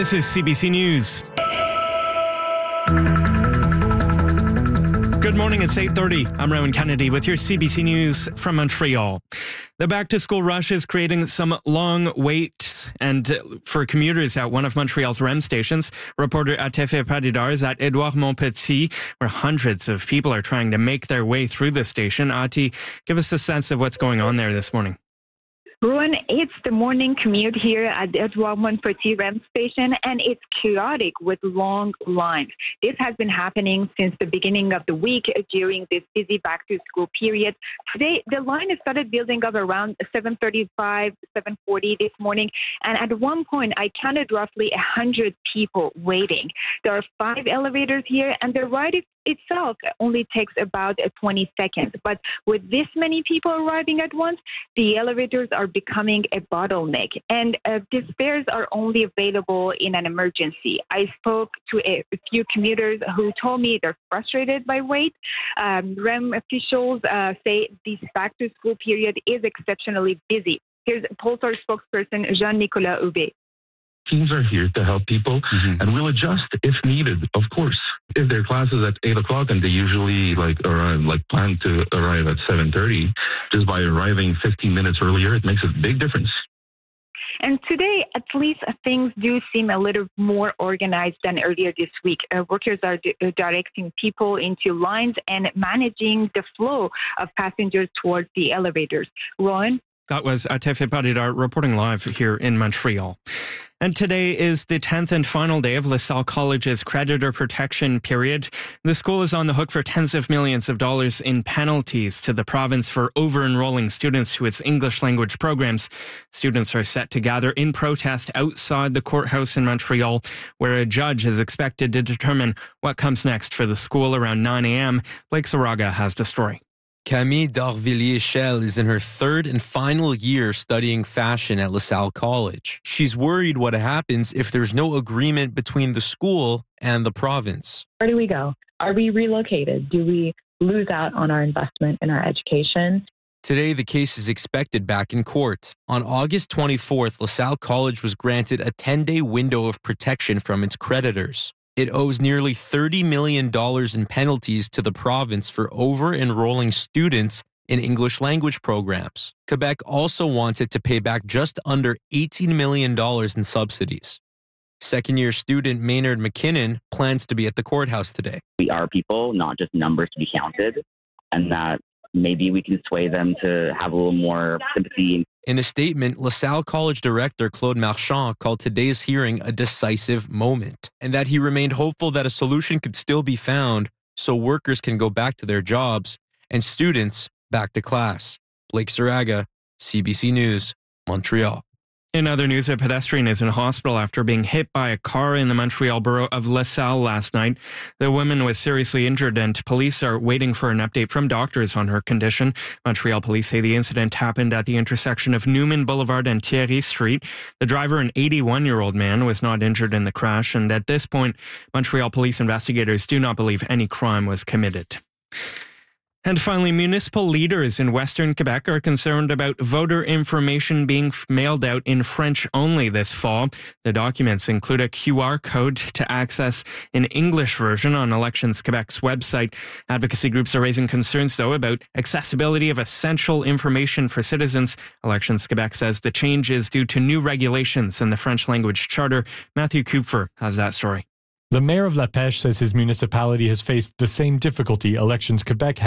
This is CBC News. Good morning, it's 8:30. I'm Rowan Kennedy with your CBC News from Montreal. The back-to-school rush is creating some long waits and for commuters at one of Montreal's REM stations. Reporter Atefe Padidar is at Edouard Montpetit, where hundreds of people are trying to make their way through the station. Ati, give us a sense of what's going on there this morning. Rowan, it's the morning commute here at the Edouard Montpetit REM station, and it's chaotic with long lines. This has been happening since the beginning of the week during this busy back-to-school period. Today, the line has started building up around 7:35, 7:40 this morning, and at one point, I counted roughly 100 people waiting. There are 5 elevators here, and the ride itself only takes about 20 seconds. But with this many people arriving at once, the elevators are becoming a bottleneck, and these fares are only available in an emergency. I spoke to a few commuters who told me they're frustrated by wait. REM officials say this back-to-school period is exceptionally busy. Here's Pulsar spokesperson Jean-Nicolas Hubé. Teams are here to help people, and we'll adjust if needed, of course. If their class is at 8 o'clock and they usually plan to arrive at 7:30, just by arriving 15 minutes earlier, it makes a big difference. And today, at least, things do seem a little more organized than earlier this week. Workers are directing people into lines and managing the flow of passengers towards the elevators. Rowan? That was Atefe Padidar reporting live here in Montreal. And today is the 10th and final day of LaSalle College's creditor protection period. The school is on the hook for tens of millions of dollars in penalties to the province for over-enrolling students to its English language programs. Students are set to gather in protest outside the courthouse in Montreal, where a judge is expected to determine what comes next for the school around 9 a.m. Blake Saraga has the story. Camille Darvilliers-Schell is in her 3rd and final year studying fashion at LaSalle College. She's worried what happens if there's no agreement between the school and the province. Where do we go? Are we relocated? Do we lose out on our investment in our education? Today, the case is expected back in court. On August 24th, LaSalle College was granted a 10-day window of protection from its creditors. It owes nearly $30 million in penalties to the province for over-enrolling students in English language programs. Quebec also wants it to pay back just under $18 million in subsidies. Second-year student Maynard McKinnon plans to be at the courthouse today. We are people, not just numbers to be counted, and that maybe we can sway them to have a little more sympathy. In a statement, LaSalle College director Claude Marchand called today's hearing a decisive moment, and that he remained hopeful that a solution could still be found so workers can go back to their jobs and students back to class. Blake Saraga, CBC News, Montreal. In other news, a pedestrian is in hospital after being hit by a car in the Montreal borough of LaSalle last night. The woman was seriously injured, and police are waiting for an update from doctors on her condition. Montreal police say the incident happened at the intersection of Newman Boulevard and Thierry Street. The driver, an 81-year-old man, was not injured in the crash, and at this point, Montreal police investigators do not believe any crime was committed. And finally, municipal leaders in Western Quebec are concerned about voter information being mailed out in French only this fall. The documents include a QR code to access an English version on Elections Quebec's website. Advocacy groups are raising concerns, though, about accessibility of essential information for citizens. Elections Quebec says the change is due to new regulations in the French language charter. Matthew Kupfer has that story. The mayor of La Pêche says his municipality has faced the same difficulty Elections Quebec